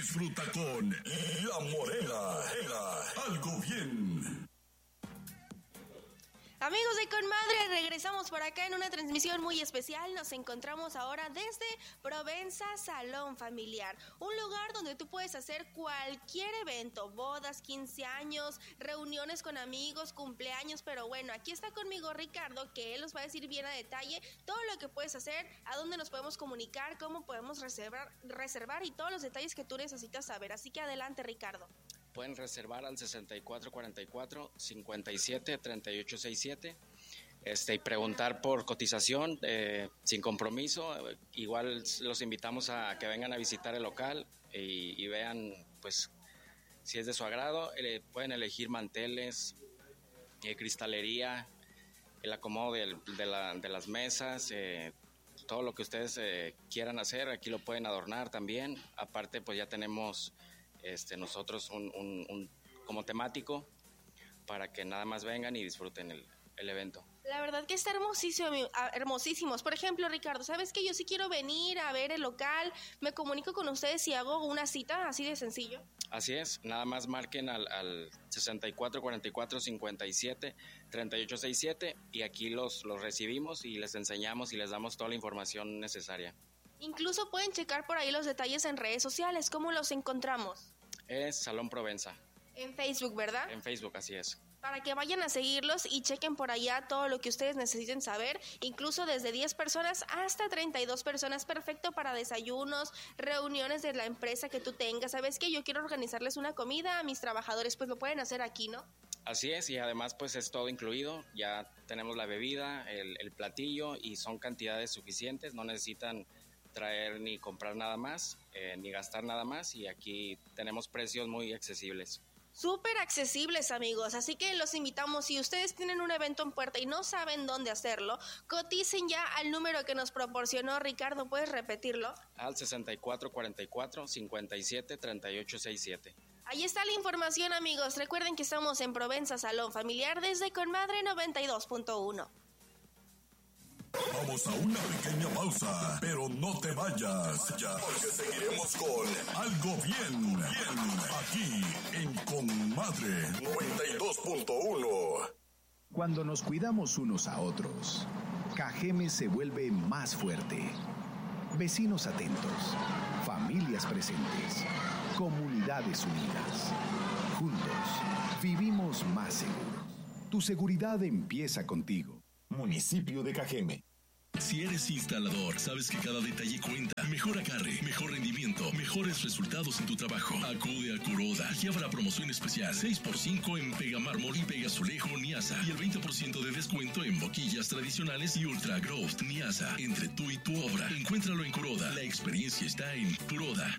Disfruta con La Morena. Algo bien. Amigos de Con Madre, regresamos por acá en una transmisión muy especial. Nos encontramos ahora desde Provenza Salón Familiar, un lugar donde tú puedes hacer cualquier evento, bodas, 15 años, reuniones con amigos, cumpleaños, pero bueno, aquí está conmigo Ricardo, que él nos va a decir bien a detalle todo lo que puedes hacer, a dónde nos podemos comunicar, cómo podemos reservar y todos los detalles que tú necesitas saber. Así que adelante, Ricardo. Pueden reservar al 6444-573867 y preguntar por cotización sin compromiso. Igual los invitamos a que vengan a visitar el local y vean pues si es de su agrado. Pueden elegir manteles, cristalería, el acomodo de las mesas, todo lo que ustedes quieran hacer, aquí lo pueden adornar también. Aparte pues ya tenemos nosotros un como temático para que nada más vengan y disfruten el evento. La verdad que está hermosísimos. Por ejemplo, Ricardo, ¿sabes qué? Yo sí quiero venir a ver el local, me comunico con ustedes y hago una cita así de sencillo. Así es, nada más marquen al 6444-573867 y aquí los recibimos y les enseñamos y les damos toda la información necesaria. Incluso pueden checar por ahí los detalles en redes sociales. ¿Cómo los encontramos? Es Salón Provenza. En Facebook, ¿verdad? En Facebook, así es. Para que vayan a seguirlos y chequen por allá todo lo que ustedes necesiten saber, incluso desde 10 personas hasta 32 personas, perfecto para desayunos, reuniones de la empresa que tú tengas. ¿Sabes qué? Yo quiero organizarles una comida a mis trabajadores, pues lo pueden hacer aquí, ¿no? Así es, y además pues es todo incluido, ya tenemos la bebida, el platillo y son cantidades suficientes, no necesitan traer ni comprar nada más, ni gastar nada más, y aquí tenemos precios muy accesibles. Súper accesibles, amigos, así que los invitamos. Si ustedes tienen un evento en puerta y no saben dónde hacerlo, coticen ya al número que nos proporcionó Ricardo. ¿Puedes repetirlo? Al 6444-573867. Ahí está la información, amigos. Recuerden que estamos en Provenza Salón Familiar desde Conmadre 92.1. Vamos a una pequeña pausa, pero no te vayas, porque seguiremos con Algo Bien, aquí en Conmadre 92.1. Cuando nos cuidamos unos a otros, Cajeme se vuelve más fuerte. Vecinos atentos, familias presentes, comunidades unidas. Juntos, vivimos más seguros. Tu seguridad empieza contigo. Municipio de Cajeme. Si eres instalador, sabes que cada detalle cuenta. Mejor agarre, mejor rendimiento, mejores resultados en tu trabajo. Acude a Kuroda. Aquí habrá promoción especial. 6x5 en Pegamármol y Pegazulejo Niasa. Y el 20% de descuento en boquillas tradicionales y Ultra Growth Niasa. Entre tú y tu obra. Encuéntralo en Kuroda. La experiencia está en Kuroda.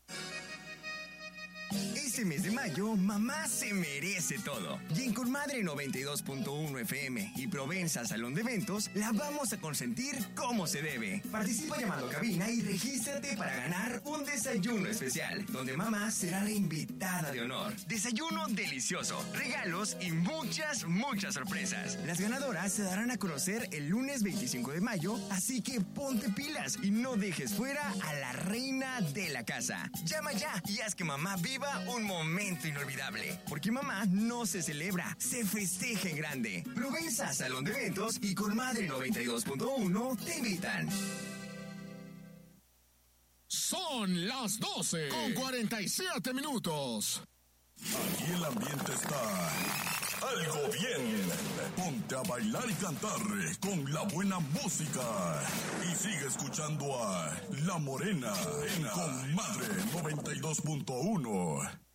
Este mes de mayo, mamá se merece todo. Y en Conmadre 92.1 FM y Provenza Salón de Eventos, la vamos a consentir como se debe. Participa llamando a cabina y regístrate para ganar un desayuno especial, donde mamá será la invitada de honor. Desayuno delicioso, regalos y muchas sorpresas. Las ganadoras se darán a conocer el lunes 25 de mayo, así que ponte pilas y no dejes fuera a la reina de la casa. Llama ya y haz que mamá viva un momento inolvidable, porque mamá no se celebra, se festeja en grande. Provenza Salón de Eventos y Conmadre 92.1 te invitan. Son las 12:47. Aquí el ambiente está Algo Bien. Ponte a bailar y cantar con la buena música. Y sigue escuchando a La Morena en Conmadre 92.1.